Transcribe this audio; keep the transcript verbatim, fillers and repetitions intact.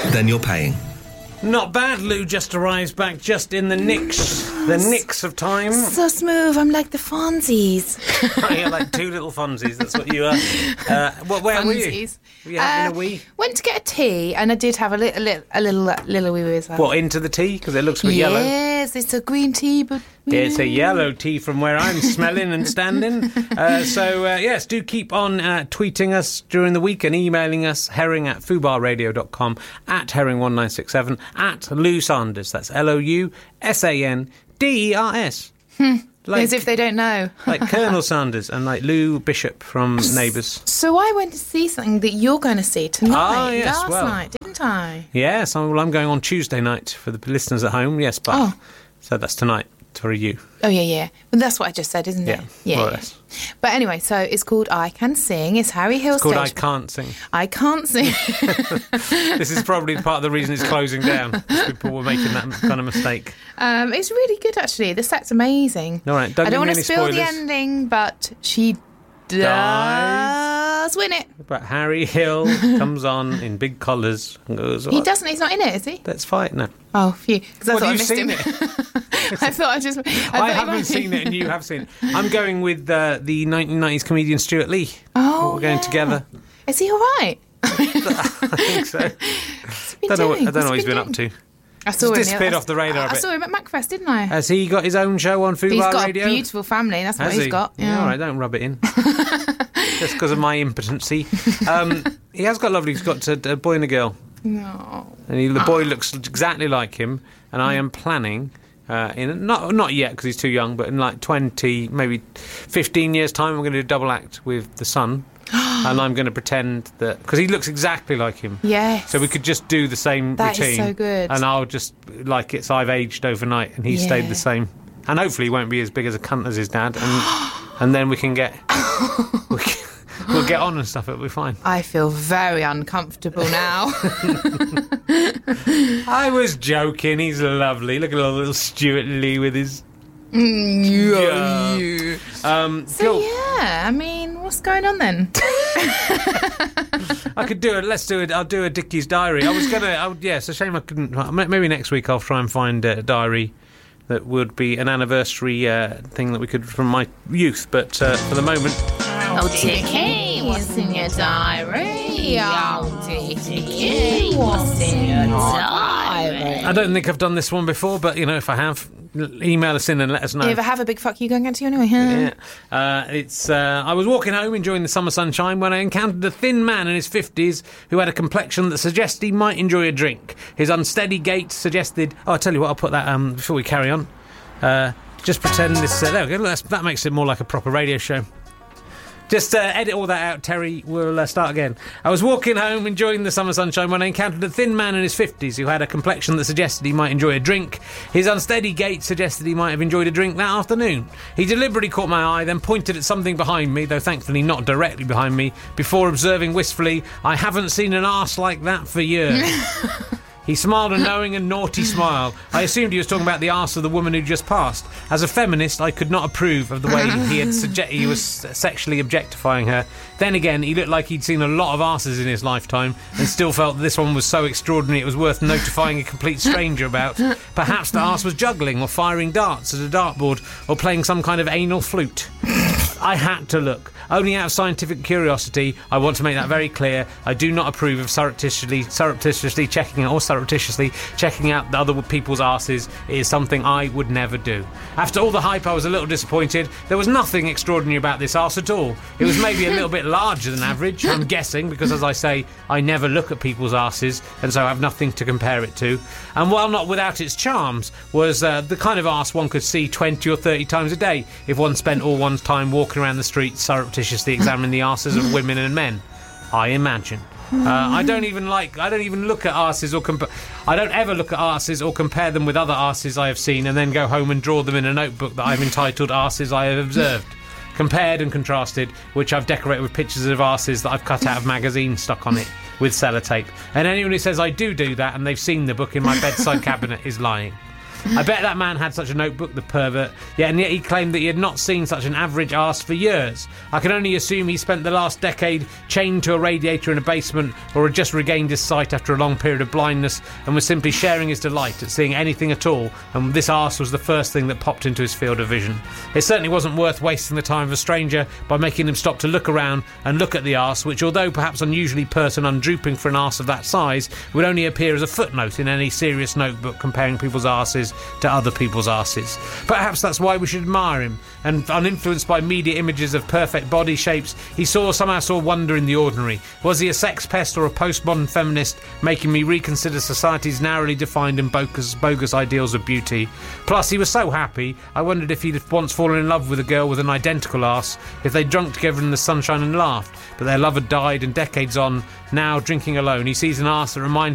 then you're paying. Not bad. Lou just arrives back just in the nicks, the nicks of time. So smooth. I'm like the Fonzies. Oh, you're like two little Fonzies. That's what you are. Uh, well, where were you? Were you having Uh, a wee? Went to get a tea, and I did have a little, little a little, uh, little wee wee as well. What, into the tea? Because it looks a bit yellow. Yes, it's a green tea, but It's a yellow tea from where I'm smelling and standing. Uh, so, uh, yes, do keep on uh, tweeting us during the week and emailing us, herring at fubar radio dot com, at herring one nine six seven, at Lou Sanders. That's L O U S A N D E R S. Hmm. Like, as if they don't know. Like Colonel Sanders and like Lou Bishop from Neighbours. So I went to see something that you're going to see tonight, Ah, yes, last well. night, didn't I? Yes, I'm, well, I'm going on Tuesday night for the listeners at home. Yes, but Oh. so that's tonight for you. Oh, yeah, yeah. Well, that's what I just said, isn't Yeah, it? Yeah, more or yeah. less. But anyway, so it's called I Can Sing. It's Harry Hill It's called I Stage. Can't Sing. I Can't Sing. This is probably part of the reason it's closing down. People were making that kind of mistake. um, it's really good, actually. The set's amazing. All right, don't I give don't me want to any spill the spoilers. ending, but she does win it. But Harry Hill comes on in big collars and goes, He "What? doesn't. He's not in it, is he? Let's fight now." Oh, phew. Because I Well, thought I you've missed seen him. it. I thought I just. I, I, thought he haven't might- seen it and you have seen it. I'm going with uh, the nineteen nineties comedian Stuart Lee. Oh, We're going yeah. together. Is he all right? I think so. What's he been I don't know what, doing? I don't know What's what he's he been up doing? to. I saw him. He's the- disappeared I- off the radar a I bit. saw him at Macfest, didn't I? Has he got his own show on Fubar He's got Radio? a beautiful family. That's what Has he's he? got. Yeah. All right, don't rub it in. Just because of my impotency. Um, he has got lovely. He's got a, a boy and a girl. No. And he, the boy looks exactly like him. And I am planning, uh, in not not yet because he's too young, but in like twenty, maybe fifteen years' time, I'm going to do a double act with the son. And I'm going to pretend that... Because he looks exactly like him. Yes. So we could just do the same That is routine. so good. And I'll just... Like it's I've aged overnight and he Yeah. stayed the same. And hopefully he won't be as big as a cunt as his dad. And, and then we can get... we can, we'll get on and stuff. It'll be fine. I feel very uncomfortable now. I was joking. He's lovely. Look at little Stuart Lee with his... yeah. Yeah. Um, So cool. yeah, I mean, what's going on then? I could do it. Let's do it. I'll do a Dickie's diary. I was gonna. I would, yeah, it's a shame I couldn't. Maybe next week I'll try and find a diary that would be an anniversary uh, thing that we could from my youth. But uh, for the moment, Oh, Dickie, what's in your diary? Oh, Dickie, what's in your diary? I don't think I've done this one before. But you know, if I have, l- email us in and let us know. You ever have a big fuck you going to you anyway? Huh? Yeah. Uh, it's. Uh, I was walking home enjoying the summer sunshine when I encountered a thin man in his fifties who had a complexion that suggested he might enjoy a drink. His unsteady gait suggested... Oh, I'll tell you what, I'll put that um, before we carry on. Uh, just pretend this... Uh, there we go. That's, that makes it more like a proper radio show. Just uh, edit all that out, Terry. We'll uh, start again. I was walking home enjoying the summer sunshine when I encountered a thin man in his fifties who had a complexion that suggested he might enjoy a drink. His unsteady gait suggested he might have enjoyed a drink that afternoon. He deliberately caught my eye, then pointed at something behind me, though thankfully not directly behind me, before observing wistfully, "I haven't seen an arse like that for years." He smiled a knowing and naughty smile. I assumed he was talking about the arse of the woman who just passed. As a feminist, I could not approve of the way he had suge- he was sexually objectifying her. Then again, he looked like he'd seen a lot of arses in his lifetime and still felt that this one was so extraordinary it was worth notifying a complete stranger about. Perhaps the arse was juggling or firing darts at a dartboard or playing some kind of anal flute. I had to look. Only out of scientific curiosity, I want to make that very clear. I do not approve of surreptitiously, surreptitiously checking out or surreptitiously checking out other people's arses. It is something I would never do. After all the hype, I was a little disappointed. There was nothing extraordinary about this arse at all. It was maybe a little bit larger than average, I'm guessing, because as I say, I never look at people's arses, and so I have nothing to compare it to. And while not without its charms, was uh, the kind of arse one could see twenty or thirty times a day if one spent all one's time walking around the streets surreptitiously examining the arses of women and men. I imagine. Uh, I don't even like. I don't even look at arses or compa- I don't ever look at arses or compare them with other arses I have seen, and then go home and draw them in a notebook that I've entitled "Arses I Have Observed." Compared and contrasted, which I've decorated with pictures of arses that I've cut out of magazines stuck on it with sellotape. And anyone who says I do do that and they've seen the book in my bedside cabinet is lying. I bet that man had such a notebook, the pervert. Yeah, and yet he claimed that he had not seen such an average arse for years. I can only assume he spent the last decade chained to a radiator in a basement, or had just regained his sight after a long period of blindness and was simply sharing his delight at seeing anything at all, and this arse was the first thing that popped into his field of vision. It certainly wasn't worth wasting the time of a stranger by making him stop to look around and look at the arse, which, although perhaps unusually pert and undrooping for an arse of that size, would only appear as a footnote in any serious notebook comparing people's arses to other people's arses. Perhaps that's why we should admire him, and uninfluenced by media images of perfect body shapes, he saw somehow saw wonder in the ordinary. Was he a sex pest or a postmodern feminist, making me reconsider society's narrowly defined and bogus, bogus ideals of beauty? Plus, he was so happy, I wondered if he'd once fallen in love with a girl with an identical arse, if they'd drunk together in the sunshine and laughed, but their love had died, and decades on, now drinking alone, he sees an arse that reminds